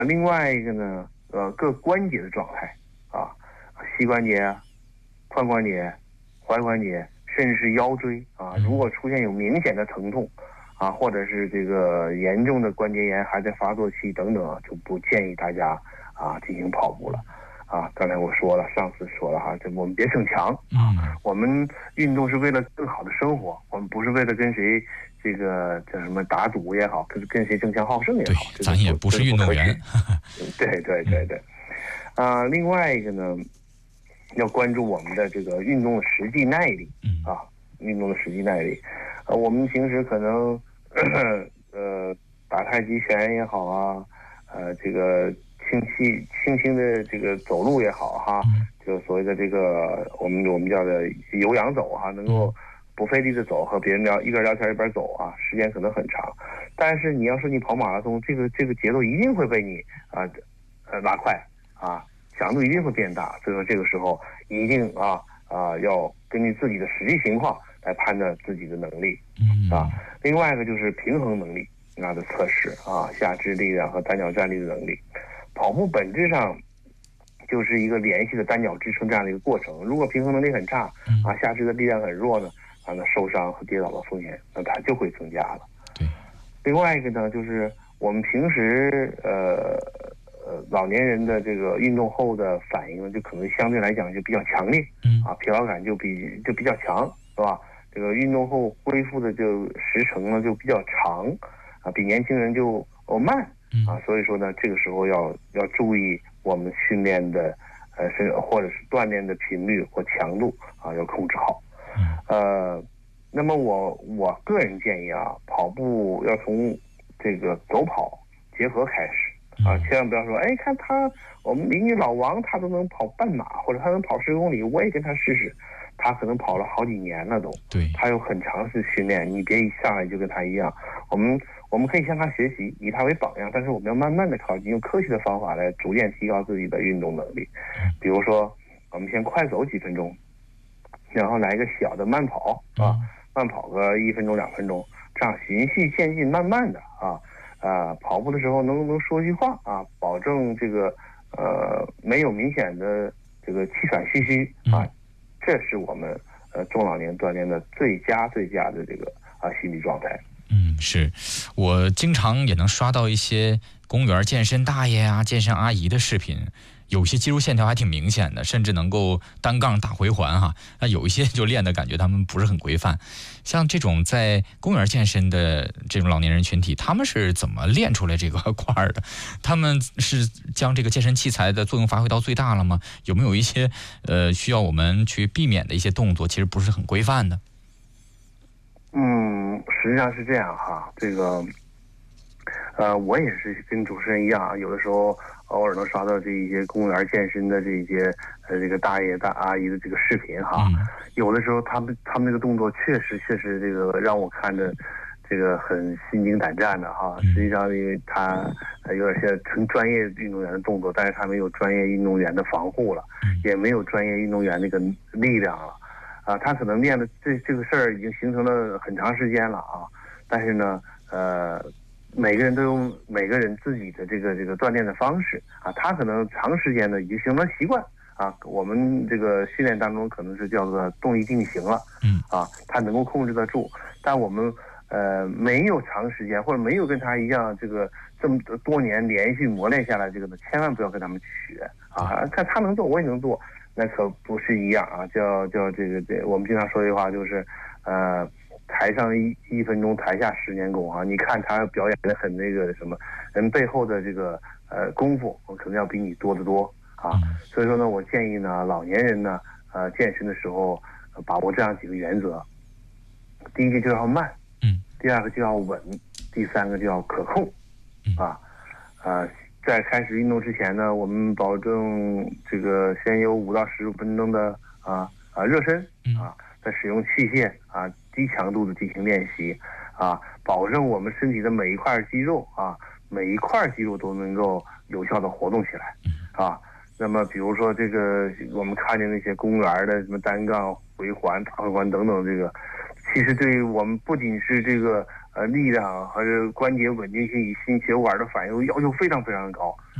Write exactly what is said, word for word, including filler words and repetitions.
另外一个呢，呃，各关节的状态啊，膝关节、髋关节、踝关节，甚至是腰椎啊，如果出现有明显的疼痛啊，或者是这个严重的关节炎还在发作期等等，就不建议大家啊进行跑步了。啊，刚才我说了，上次说了哈，这我们别逞强啊，我们运动是为了更好的生活，我们不是为了跟谁这个叫什么打赌也好，跟跟谁争强好胜也好， 对，咱也不是运动员。 对对对对，啊、呃，另外一个呢，要关注我们的这个运动的实际耐力啊，运动的实际耐力。呃，我们平时可能呃打太极拳也好啊，呃这个。轻轻轻轻的这个走路也好哈，就所谓的这个我们我们叫的有氧走哈，能够不费力的走，和别人聊一边聊天一边走啊，时间可能很长。但是你要是你跑马拉松，这个这个节奏一定会被你啊呃拉快啊，强度一定会变大。所以说这个时候一定啊啊要根据自己的实际情况来判断自己的能力啊。另外一个就是平衡能力啊的测试啊，下肢力量和单脚站立的能力。跑步本质上就是一个连续的单脚支撑这样的一个过程。如果平衡能力很差啊，下肢的力量很弱呢，啊，那受伤和跌倒的风险那它就会增加了。 对。另外一个呢，就是我们平时呃呃老年人的这个运动后的反应呢，就可能相对来讲就比较强烈，嗯啊，疲劳感就比就比较强，是吧？这个运动后恢复的就时程呢就比较长，啊，比年轻人就哦慢。啊，所以说呢，这个时候要要注意我们训练的，呃，是或者是锻炼的频率或强度啊，要控制好。呃，那么我我个人建议啊，跑步要从这个走跑结合开始啊，千万不要说，哎，看他我们邻居老王他都能跑半马，或者他能跑十公里，我也跟他试试。他可能跑了好几年了都， 对， 他有很长时训练，你别一上来就跟他一样。我们我们可以向他学习，以他为榜样，但是我们要慢慢的靠近，用科学的方法来逐渐提高自己的运动能力。比如说，我们先快走几分钟，然后来一个小的慢跑啊，慢跑个一分钟两分钟，这样循序渐进，慢慢的啊啊，跑步的时候能能说句话啊，保证这个呃没有明显的这个气喘吁吁啊。这是我们呃中老年锻炼的最佳最佳的这个啊心理状态。 嗯，是我经常也能刷到一些公园健身大爷啊、健身阿姨的视频，有些肌肉线条还挺明显的，甚至能够单杠打回环哈。那有一些就练的感觉他们不是很规范。像这种在公园健身的这种老年人群体，他们是怎么练出来这个块的？他们是将这个健身器材的作用发挥到最大了吗？有没有一些呃需要我们去避免的一些动作，其实不是很规范的？ 嗯，实际上是这样哈，这个呃，我也是跟主持人一样，有的时候偶尔能刷到这一些公园健身的这一些呃这个大爷大阿姨的这个视频哈，嗯、有的时候他们他们那个动作确实确实这个让我看着这个很心惊胆战的哈。实际上，因为他有点像纯专业运动员的动作，但是他没有专业运动员的防护了，也没有专业运动员那个力量了。啊，他可能练的这这个事儿已经形成了很长时间了啊，但是呢，呃，每个人都有每个人自己的这个这个锻炼的方式啊，他可能长时间的已经形成习惯啊，我们这个训练当中可能是叫做动力定型了，嗯，啊，他能够控制得住，但我们呃没有长时间或者没有跟他一样这个这么多年连续磨练下来这个呢，千万不要跟他们去学啊，看他能做我也能做。那可不是一样啊，叫叫这个这，我们经常说一句话就是，呃，台上一一分钟，台下十年功啊。你看他表演的很那个什么，人背后的这个呃功夫，可能要比你多得多啊。所以说呢，我建议呢，老年人呢，呃，健身的时候、呃、把握这样几个原则：第一个就要慢，嗯，第二个就要稳，第三个就要可控，啊，啊。在开始运动之前呢，我们保证这个先有五到十分钟的啊啊热身啊，再使用器械啊低强度的进行练习啊，保证我们身体的每一块肌肉啊每一块肌肉都能够有效的活动起来啊。那么比如说这个我们看见那些公园的什么单杠、回环、大回环等等，这个其实对于我们不仅是这个呃力量和关节稳定性与心血管的反应要求非常非常高。